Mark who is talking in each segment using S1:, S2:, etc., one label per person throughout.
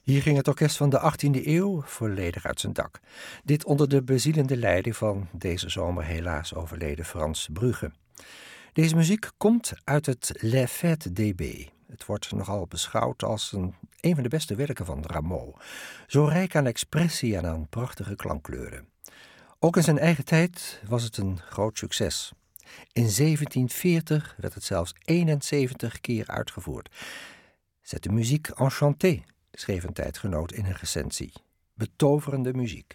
S1: Hier ging het orkest van de 18e eeuw volledig uit zijn dak. Dit onder de bezielende leiding van deze zomer helaas overleden Frans Brugge. Deze muziek komt uit het Les Fêtes d'B. Het wordt nogal beschouwd als een van de beste werken van Rameau. Zo rijk aan expressie en aan prachtige klankkleuren. Ook in zijn eigen tijd was het een groot succes. In 1740 werd het zelfs 71 keer uitgevoerd. C'est de musique enchantée, schreef een tijdgenoot in een recensie. Betoverende muziek.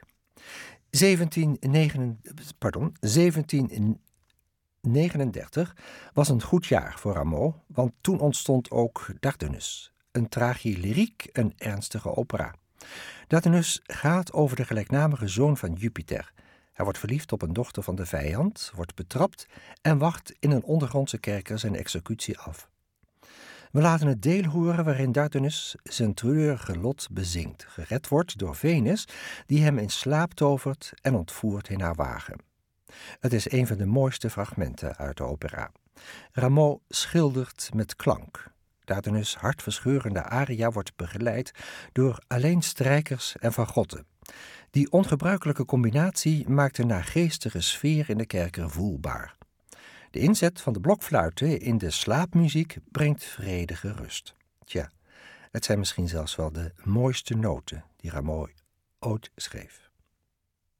S1: 1739 was een goed jaar voor Rameau, want toen ontstond ook Dardanus, een tragilyriek, een ernstige opera. Dardanus gaat over de gelijknamige zoon van Jupiter. Hij wordt verliefd op een dochter van de vijand, wordt betrapt en wacht in een ondergrondse kerker zijn executie af. We laten het deel horen waarin Dardanus zijn treurige lot bezingt, gered wordt door Venus, die hem in slaap tovert en ontvoert in haar wagen. Het is een van de mooiste fragmenten uit de opera. Rameau schildert met klank. Dardanus' hartverscheurende aria wordt begeleid door alleen strijkers en fagotten. Die ongebruikelijke combinatie maakt een naargeestige sfeer in de kerker voelbaar. De inzet van de blokfluiten in de slaapmuziek brengt vredige rust. Tja, het zijn misschien zelfs wel de mooiste noten die Rameau ooit schreef.